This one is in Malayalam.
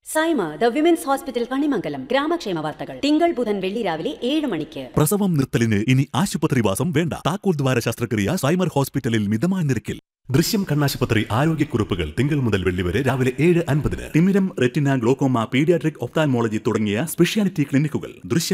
Saima the women's hospital Kanimangalam ഗ്രാമക്ഷേമ വാർത്തകൾ തിങ്കൾ ബുധൻ വെള്ളി രാവിലെ 7 മണിക്ക്. പ്രസവം നിർത്തലിന് ഇനി ആശുപത്രിവാസം വേണ്ട. താക്കോൽ ദ്വാര ശസ്ത്രക്രിയ സൈമർ ഹോസ്പിറ്റലിൽ മിതമായ നിരക്കിൽ. ദൃശ്യം കണ്ണാശുപത്രി ആരോഗ്യക്കുറിപ്പുകൾ തിങ്കൾ മുതൽ വെള്ളി വരെ രാവിലെ 7:50. തിമിരം, റെറ്റിന, ഗ്ലോക്കോമ, പീഡിയാട്രിക്, ഒഫ്താൽമോളജി തുടങ്ങിയ സ്പെഷ്യാലിറ്റി ക്ലിനിക്കുകൾ. ദൃശ്യം